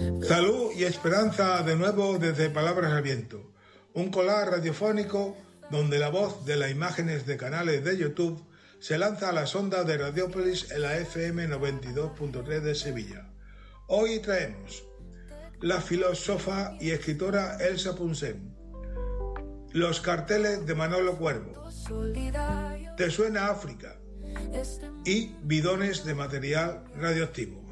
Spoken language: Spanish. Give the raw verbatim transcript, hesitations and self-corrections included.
Salud y esperanza de nuevo desde Palabras al Viento, un collage radiofónico donde la voz de las imágenes de canales de YouTube se lanza a las ondas de Radiópolis en la F M noventa y dos punto tres de Sevilla. Hoy traemos la filósofa y escritora Elsa Punsen, los carteles de Manolo Cuervo, ¿te suena África? Y bidones de material radioactivo.